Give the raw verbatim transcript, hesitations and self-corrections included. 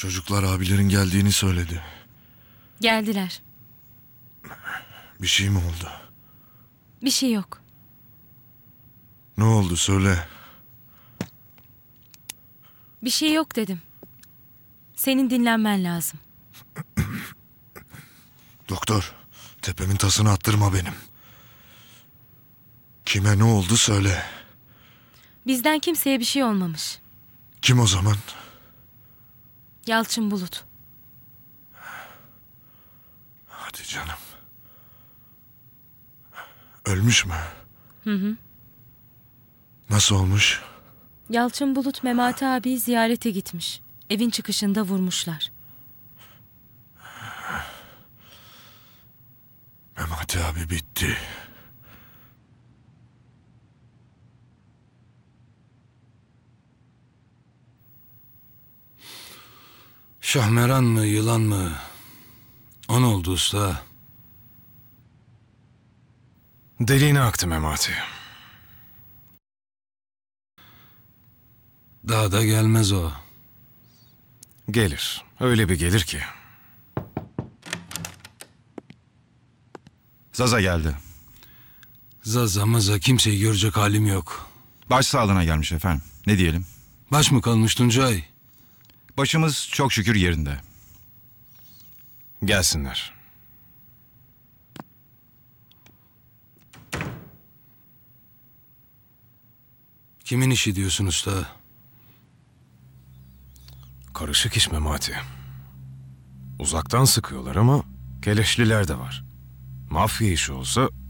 Çocuklar abilerin geldiğini söyledi. Geldiler. Bir şey mi oldu? Bir şey yok. Ne oldu söyle. Bir şey yok dedim. Senin dinlenmen lazım. Doktor, tepemin tasını attırma benim. Kime ne oldu söyle. Bizden kimseye bir şey olmamış. Kim o zaman? Yalçın Bulut. Hadi canım. Ölmüş mü? Hı hı. Nasıl olmuş? Yalçın Bulut Memati abiyi ziyarete gitmiş. Evin çıkışında vurmuşlar. Memati abi bitti. Şahmeran mı, yılan mı? O ne oldu usta? Deliğine aktı Memati. Daha da gelmez o. Gelir. Öyle bir gelir ki. Zaza geldi. Zaza maza kimseyi görecek halim yok. Baş sağlığına gelmiş efendim. Ne diyelim? Baş mı kalmış Tuncay? Başımız çok şükür yerinde. Gelsinler. Kimin işi diyorsun usta? Karışık iş Memati. Uzaktan sıkıyorlar ama keleşliler de var. Mafya işi olsa